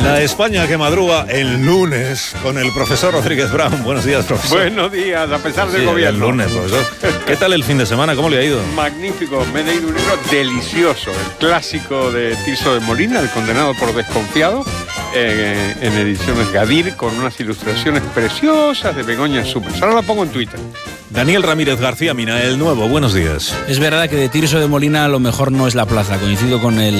La España que madruga el lunes con el profesor Rodríguez Brown. Buenos días, profesor. Buenos días, a pesar del gobierno. El lunes, profesor. ¿Qué tal el fin de semana? ¿Cómo le ha ido? Magnífico, me he leído un libro delicioso, el clásico de Tirso de Molina, El condenado por desconfiado, en ediciones Gadir, con unas ilustraciones preciosas de Begoña Supes. Ahora la pongo en Twitter. Daniel Ramírez García Mina, el nuevo. Buenos días. Es verdad que de Tirso de Molina lo mejor no es la plaza. Coincido con el